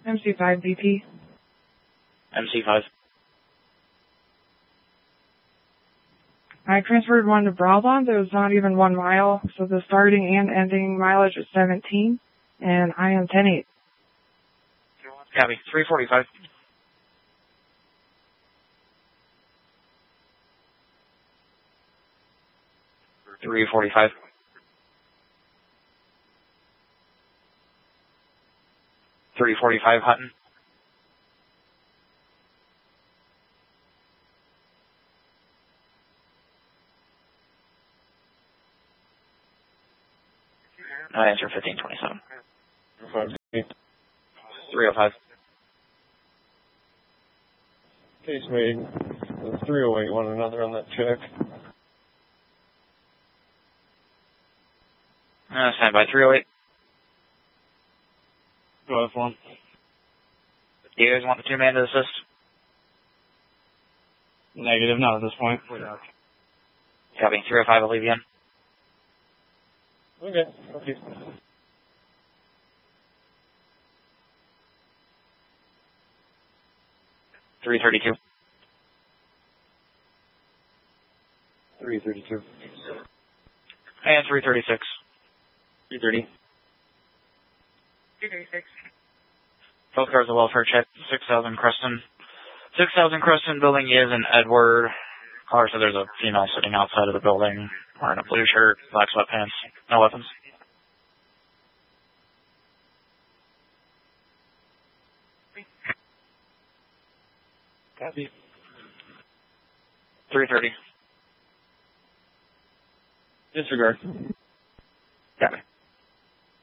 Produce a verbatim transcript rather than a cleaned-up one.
M C five B P. M C five. I transferred one to Brabant. It was not even one mile, so the starting and ending mileage is seventeen, and I am ten eight. Copy. three forty-five. three forty-five. three forty-five, Hutton. I answer fifteen twenty-seven. three oh five. Case made. three oh eight, one another on that check. Uh, stand by three oh eight. Go ahead for him. Do you guys want the two-man to assist? Negative, not at this point. Copy. three oh five, I'll leave you in. Okay, okay. three thirty-two. three thirty-two. And three thirty-six. three thirty. two thirty-six. Both cars are welfare check. six thousand Creston. six thousand Creston, building is in Edward. Caller said there's a female sitting outside of the building wearing a blue shirt, black sweatpants, no weapons. Copy. three thirty. Disregard.